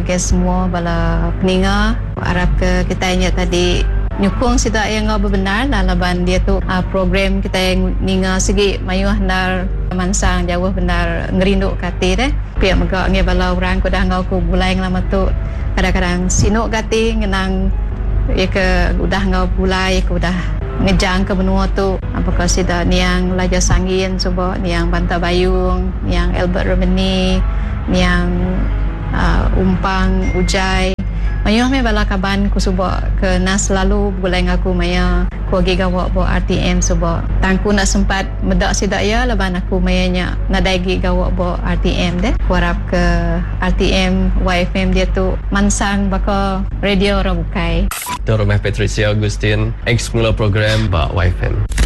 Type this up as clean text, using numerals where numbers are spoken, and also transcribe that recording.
ke semua bala peninga. Harap ke kita ingat tadi nyukung sida yang benar lah laban dia tu program kita yang ninga segi mayu handar mansang jauh benar ngerinduk kati deh. Pihak megak nge bala orang ko dah ngau ko bulai lama tu kadang-kadang sinuk kati ngenang ya ke udah ngau bulai ko udah ngejang ke benua tu apakah sida niang Laja Sangin coba niang Banta Bayung niang Albert Romani niang Umpang Ujai mayuh me bala kaban ku suba ke nas lalu bulai ngaku maya ku agi gawak bo RTM suba tangku nak sempat medak sidak ya laban aku mayanya nadaigi gawak bo RTM deh ku harap ke RTM YFM dia tu mansang baka radio ora bukai Dr. Patricia Agustin ex mula program ba YFM